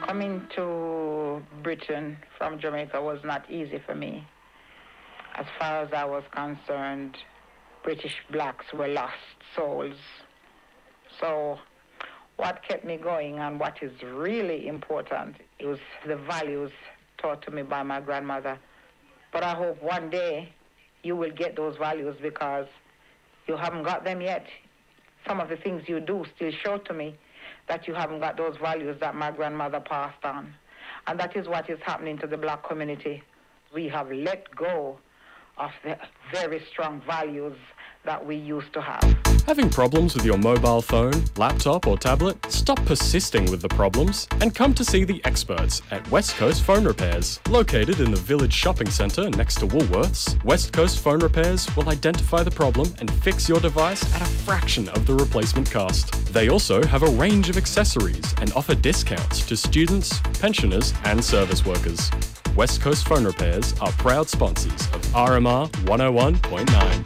Coming to Britain from Jamaica was not easy for me. As far as I was concerned, British blacks were lost souls. So what kept me going and what is really important is the values taught to me by my grandmother. But I hope one day you will get those values because you haven't got them yet. Some of the things you do still show to me that you haven't got those values that my grandmother passed on. And that is what is happening to the black community. We have let go of the very strong values that we used to have. Having problems with your mobile phone, laptop or tablet? Stop persisting with the problems and come to see the experts at West Coast Phone Repairs. Located in the Village Shopping Centre next to Woolworths, West Coast Phone Repairs will identify the problem and fix your device at a fraction of the replacement cost. They also have a range of accessories and offer discounts to students, pensioners and service workers. West Coast Phone Repairs are proud sponsors of RMR 101.9.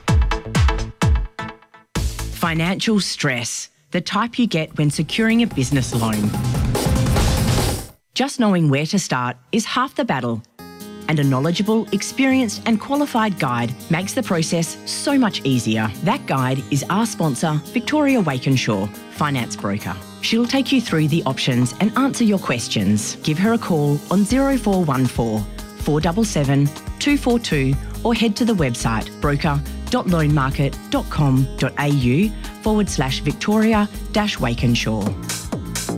Financial stress, the type you get when securing a business loan. Just knowing where to start is half the battle, and a knowledgeable, experienced and qualified guide makes the process so much easier. That guide is our sponsor, Victoria Wakenshaw, finance broker. She'll take you through the options and answer your questions. Give her a call on 0414 477 242 or head to the website broker.loanmarket.com.au/Victoria-Wakenshaw.